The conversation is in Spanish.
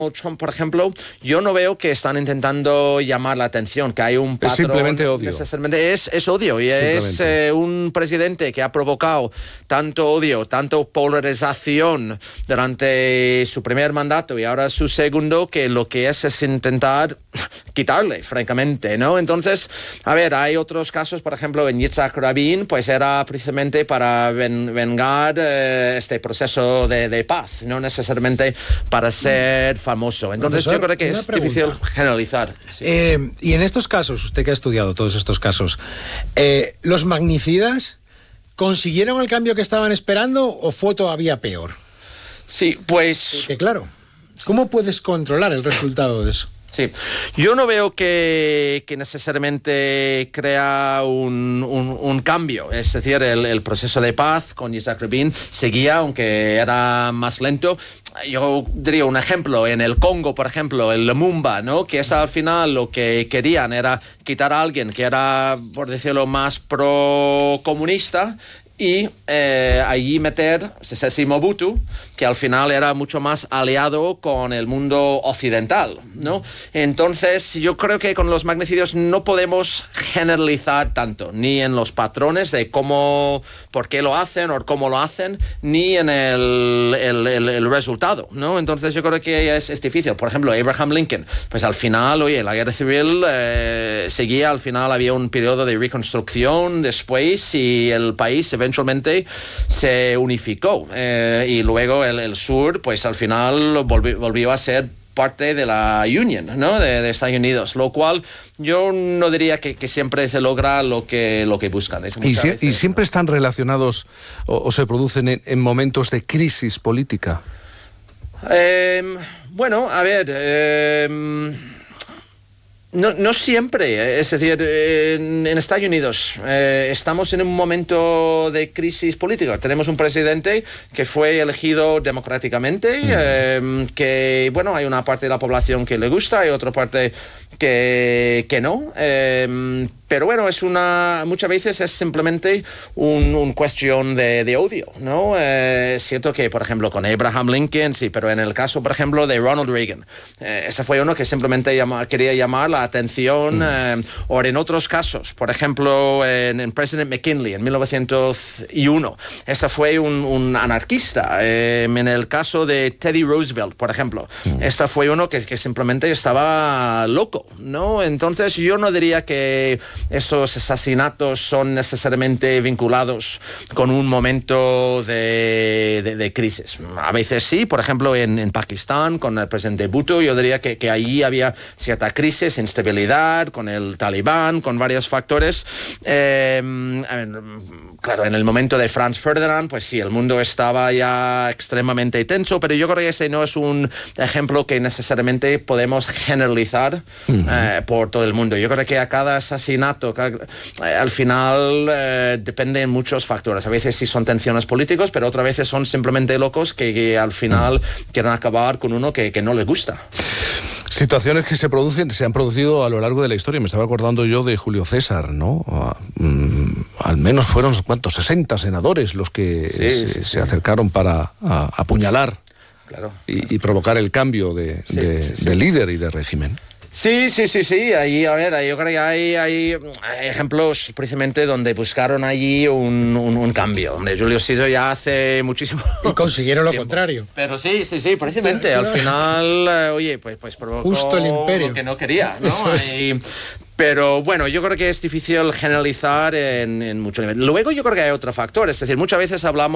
Trump, por ejemplo, yo no veo que están intentando llamar la atención, que hay un patrón. Es simplemente odio. Necesariamente es odio, y es un presidente que ha provocado tanto odio, tanto polarización durante su primer mandato y ahora su segundo, que lo que es intentar quitarle, francamente, ¿no? Entonces, a ver, hay otros casos, por ejemplo, en Yitzhak Rabin, pues era precisamente para vengar este proceso de paz, no necesariamente para ser famoso. Entonces, profesor, yo creo que es difícil generalizar. Sí. Y en estos casos, usted que ha estudiado todos estos casos, ¿los magnicidas consiguieron el cambio que estaban esperando o fue todavía peor? Sí, pues... Porque claro, ¿cómo puedes controlar el resultado de eso? Sí, yo no veo que necesariamente crea un cambio. Es decir, el proceso de paz con Yitzhak Rabin seguía, aunque era más lento. Yo diría un ejemplo, en el Congo, por ejemplo, el Lumumba, ¿no? Que al final lo que querían era quitar a alguien que era, por decirlo, más pro-comunista, y allí meter Sese Mobutu, que al final era mucho más aliado con el mundo occidental, ¿no? Entonces, yo creo que con los magnicidios no podemos generalizar tanto, ni en los patrones de cómo, por qué lo hacen o cómo lo hacen, ni en el resultado, ¿no? Entonces, yo creo que es difícil. Por ejemplo, Abraham Lincoln, pues al final, oye, la guerra civil seguía, al final había un periodo de reconstrucción después y el país eventualmente se unificó, y luego el sur, pues al final volvió a ser parte de la Union, ¿no? de Estados Unidos, lo cual yo no diría que siempre se logra lo que buscan. ¿Y siempre están relacionados o se producen en momentos de crisis política? Bueno, a ver... No siempre, es decir, en Estados Unidos estamos en un momento de crisis política. Tenemos un presidente que fue elegido democráticamente, que, bueno, hay una parte de la población que le gusta, hay otra parte que no. Pero bueno, muchas veces es simplemente una cuestión de odio, ¿no? Es cierto que, por ejemplo, con Abraham Lincoln, sí, pero en el caso, por ejemplo, de Ronald Reagan, ese fue uno que simplemente quería llamar la atención, o en otros casos, por ejemplo, en President McKinley, en 1901, ese fue un anarquista. En el caso de Teddy Roosevelt, por ejemplo, este fue uno que simplemente estaba loco, ¿no? Entonces, yo no diría que estos asesinatos son necesariamente vinculados con un momento de crisis. A veces sí, por ejemplo, en Pakistán, con el presidente Bhutto, yo diría que allí había cierta crisis, instabilidad, con el Talibán, con varios factores. Claro, en el momento de Franz Ferdinand, pues sí, el mundo estaba ya extremadamente tenso, pero yo creo que ese no es un ejemplo que necesariamente podemos generalizar por todo el mundo. Yo creo que a cada asesinato, al final depende de muchos factores. A veces sí son tensiones políticas, pero otras veces son simplemente locos que al final quieren acabar con uno que no les gusta. Situaciones que se han producido a lo largo de la historia. Me estaba acordando yo de Julio César, ¿no? Al menos fueron, ¿cuántos? 60 senadores los que se acercaron para apuñalar, claro, y provocar el cambio de líder y de régimen. Sí. Ahí, a ver, yo creo que hay ejemplos precisamente donde buscaron allí un cambio. Hombre, Julio César ya hace muchísimo y consiguieron lo tiempo. Contrario. Pero sí, precisamente. Claro. Al final, oye, pues provocó justo el imperio lo que no quería, ¿no? Pero bueno, yo creo que es difícil generalizar en mucho nivel. Luego yo creo que hay otro factor, es decir, muchas veces hablamos